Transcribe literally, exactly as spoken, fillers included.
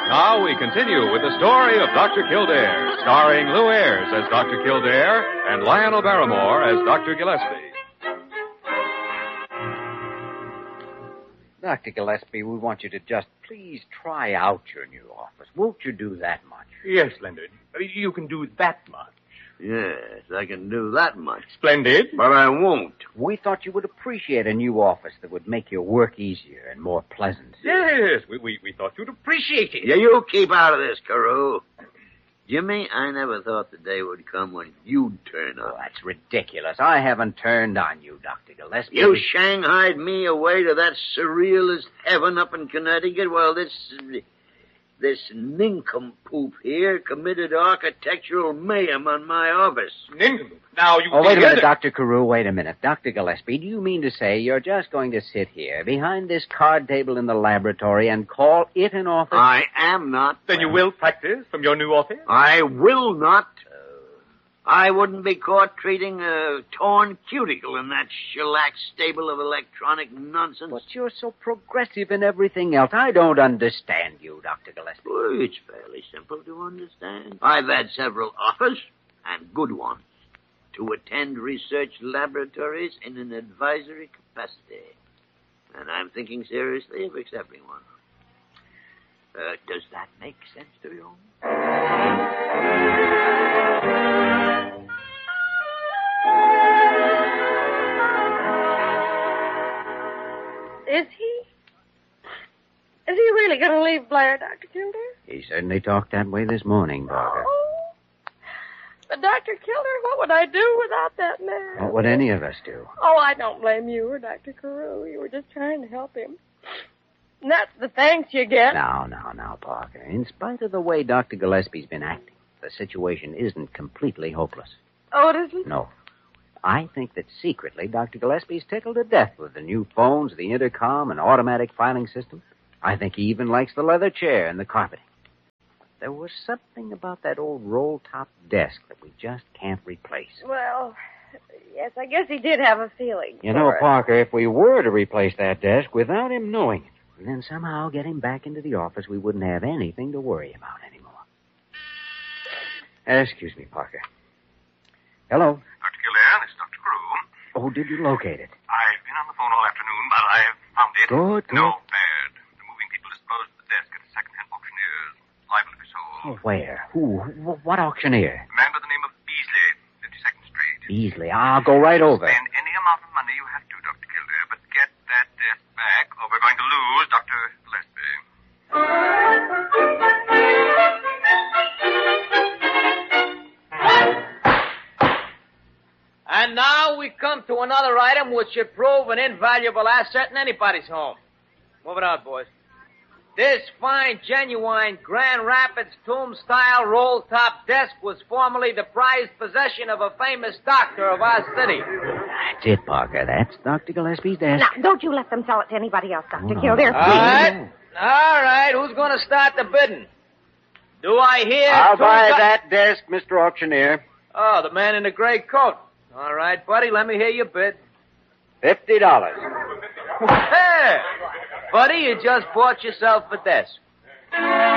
Now we continue with the story of Doctor Kildare, starring Lou Ayres as Doctor Kildare and Lionel Barrymore as Doctor Gillespie. Doctor Gillespie, we want you to just please try out your new office. Won't you do that much? Yes, Leonard. You can do that much. Yes, I can do that much. Splendid. But I won't. We thought you would appreciate a new office that would make your work easier and more pleasant. Yes, we, we, we thought you'd appreciate it. Yeah, you keep out of this, Carew. Jimmy, I never thought the day would come when you'd turn up. Oh, that's ridiculous. I haven't turned on you, Doctor Gillespie. You shanghaied me away to that surrealist heaven up in Connecticut while this... This nincompoop here committed architectural mayhem on my office. Nincompoop? Now, you... Oh, wait a minute, it. Doctor Carew, wait a minute. Doctor Gillespie, do you mean to say you're just going to sit here behind this card table in the laboratory and call it an office? I am not. Then you will practice from your new office? I will not. I wouldn't be caught treating a torn cuticle in that shellac stable of electronic nonsense. But you're so progressive in everything else. I don't understand you, Doctor Gillespie. Well, it's fairly simple to understand. I've had several offers, and good ones, to attend research laboratories in an advisory capacity. And I'm thinking seriously of accepting one. Uh, does that make sense to you? Is he? Is he really going to leave Blair, Doctor Kildare? He certainly talked that way this morning, Parker. Oh. But, Doctor Kildare, what would I do without that man? What would any of us do? Oh, I don't blame you or Doctor Carew. You were just trying to help him. And that's the thanks you get. Now, now, now, Parker. In spite of the way Doctor Gillespie's been acting, the situation isn't completely hopeless. Oh, it isn't? No. I think that secretly Doctor Gillespie's tickled to death with the new phones, the intercom, and automatic filing system. I think he even likes the leather chair and the carpeting. There was something about that old roll-top desk that we just can't replace. Well, yes, I guess he did have a feeling. You know, for Parker, if we were to replace that desk without him knowing it, and then somehow get him back into the office, we wouldn't have anything to worry about anymore. Uh, excuse me, Parker. Hello. Doctor Kildare, this is Doctor Carew. Oh, did you locate it? I've been on the phone all afternoon, but I've found it. Good, good. No, bad. The moving people disposed of the desk at a second-hand auctioneer's. Liable to be sold. Oh, where? Who? Wh- What auctioneer? A man by the name of Beasley, fifty-second Street. Beasley. I'll go right over. Spend any amount of money you have to, Doctor Kildare, but get that desk back, or we're going to lose Doctor Gillespie. And now we come to another item which should prove an invaluable asset in anybody's home. Move it out, boys. This fine, genuine Grand Rapids tomb-style roll-top desk was formerly the prized possession of a famous doctor of our city. That's it, Parker. That's Doctor Gillespie's desk. Now, don't you let them sell it to anybody else, Doctor Oh, Kildare. All right. All right. Who's going to start the bidding? Do I hear... I'll two buy do- that desk, Mister Auctioneer. Oh, the man in the gray coat. All right, buddy, let me hear your bid. Fifty dollars. Hey, buddy, you just bought yourself a desk.